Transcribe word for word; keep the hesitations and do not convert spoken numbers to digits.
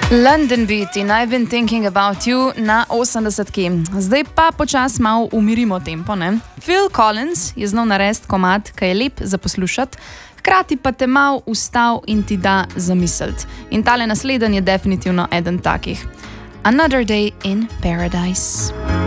London Beat in I've been thinking about you na osemdesetki. Zdaj pa počas malo umirimo tempo, ne? Phil Collins je znal narediti komad, ki je lep za poslušati, hkrati pa te mal ustav in ti da zamisliti. In tale naslednji je definitivno eden takih. Another Day in Paradise.